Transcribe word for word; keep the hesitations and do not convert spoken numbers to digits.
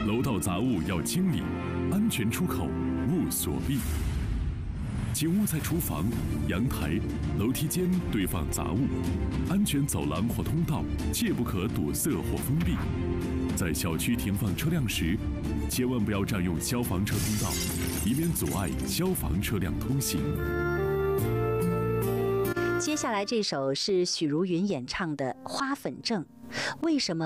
楼道杂物要清理，安全出口勿锁闭。请勿在厨房、阳台、楼梯间堆放杂物，安全走廊或通道切不可堵塞或封闭。在小区停放车辆时，千万不要占用消防车通道，以免阻碍消防车辆通行。 接下来这首是许茹芸演唱的《花粉症》，为什么